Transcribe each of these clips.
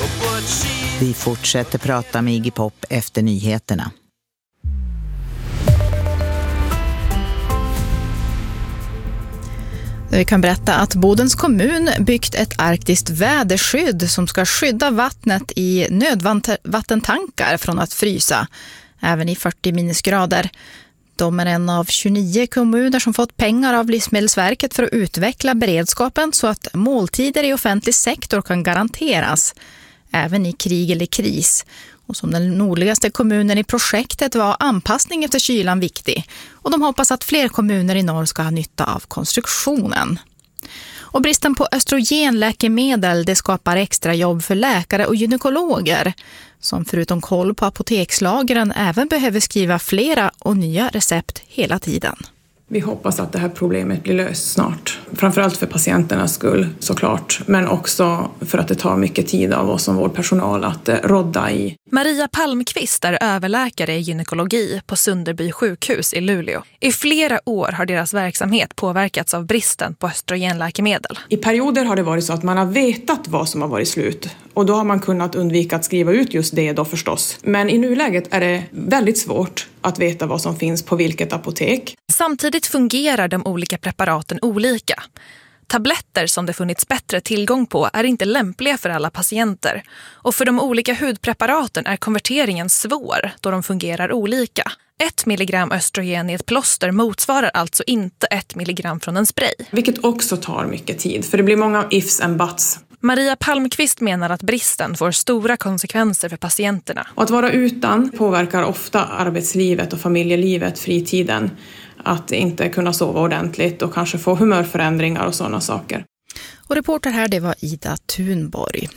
Vi fortsätter prata med Iggy Pop efter nyheterna. Vi kan berätta att Bodens kommun byggt ett arktiskt väderskydd som ska skydda vattnet i nödvattentankar från att frysa, även i 40 minusgrader. De är en av 29 kommuner som fått pengar av Livsmedelsverket för att utveckla beredskapen så att måltider i offentlig sektor kan garanteras, även i krig eller kris. Och som den nordligaste kommunen i projektet var anpassning efter kylan viktig. Och de hoppas att fler kommuner i norr ska ha nytta av konstruktionen. Och bristen på östrogenläkemedel, det skapar extra jobb för läkare och gynekologer. Som förutom koll på apotekslagren även behöver skriva flera och nya recept hela tiden. Vi hoppas att det här problemet blir löst snart. Framförallt för patienternas skull såklart. Men också för att det tar mycket tid av oss som vårdpersonal att rodda i. Maria Palmqvist är överläkare i gynekologi på Sunderby sjukhus i Luleå. I flera år har deras verksamhet påverkats av bristen på östrogenläkemedel. I perioder har det varit så att man har vetat vad som har varit slut. Och då har man kunnat undvika att skriva ut just det då förstås. Men i nuläget är det väldigt svårt att veta vad som finns på vilket apotek. Samtidigt fungerar de olika preparaten olika. Tabletter som det funnits bättre tillgång på är inte lämpliga för alla patienter. Och för de olika hudpreparaten är konverteringen svår då de fungerar olika. 1 milligram östrogen i ett plåster motsvarar alltså inte 1 milligram från en spray. Vilket också tar mycket tid, för det blir många ifs and buts. Maria Palmqvist menar att bristen får stora konsekvenser för patienterna. Och att vara utan påverkar ofta arbetslivet och familjelivet, fritiden. Att inte kunna sova ordentligt och kanske få humörförändringar och sådana saker. Och reporter här, det var Ida Thunborg.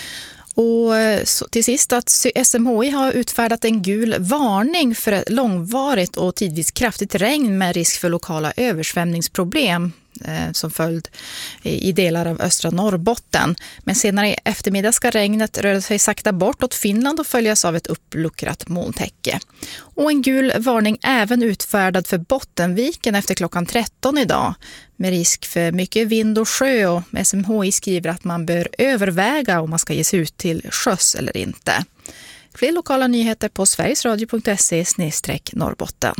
Och så till sist att SMHI har utfärdat en gul varning för ett långvarigt och tidvis kraftigt regn med risk för lokala översvämningsproblem som följd i delar av östra Norrbotten. Men senare i eftermiddag ska regnet röra sig sakta bort åt Finland och följas av ett uppluckrat molntäcke. Och en gul varning även utfärdad för Bottenviken efter klockan 13 idag med risk för mycket vind och sjö, och SMHI skriver att man bör överväga om man ska ge sig ut till sjöss eller inte. Fler lokala nyheter på sverigesradio.se/Norrbotten.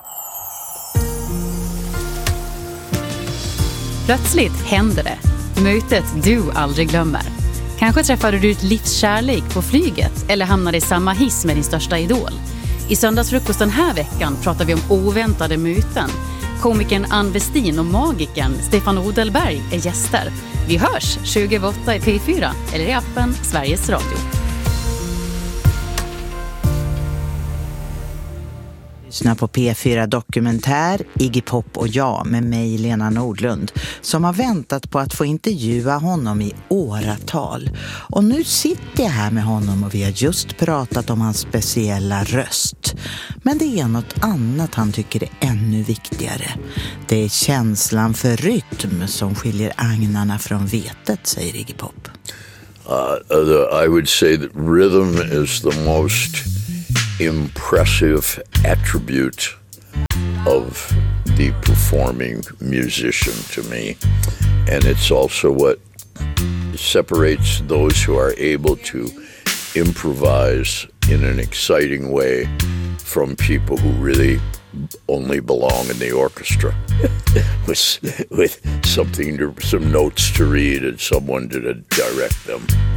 Plötsligt händer det. Mötet du aldrig glömmer. Kanske träffade du ditt livs kärlek på flyget eller hamnade i samma hiss med din största idol. I söndagsfrukost den här veckan pratar vi om oväntade möten. Komikern Ann Westin och magikern Stefan Odelberg är gäster. Vi hörs 28 i P4 eller i appen Sveriges Radio. Lyssna på P4 Dokumentär, Iggy Pop och jag med mig Lena Nordlund som har väntat på att få intervjua honom i åratal. Och nu sitter jag här med honom och vi har just pratat om hans speciella röst. Men det är något annat han tycker är ännu viktigare. Det är känslan för rytm som skiljer agnarna från vetet, säger Iggy Pop. I would say that rhythm is the most impressive attribute of the performing musician to me, and it's also what separates those who are able to improvise in an exciting way from people who really only belong in the orchestra with some notes to read and someone to direct them.